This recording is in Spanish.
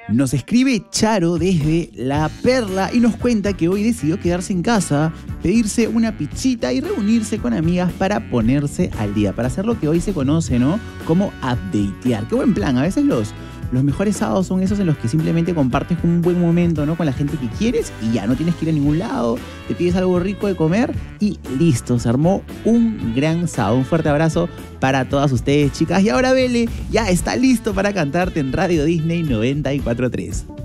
Nos escribe Charo desde La Perla y nos cuenta que hoy decidió quedarse en casa, pedirse una pizzita y reunirse con amigas para ponerse al día, para hacer lo que hoy se conoce, ¿no?, como updatear. Qué buen plan. A veces los mejores sábados son esos en los que simplemente compartes un buen momento, ¿no?, con la gente que quieres y ya no tienes que ir a ningún lado, te pides algo rico de comer y listo, se armó un gran sábado. Un fuerte abrazo para todas ustedes, chicas. Y ahora Bele ya está listo para cantarte en Radio Disney 94.3.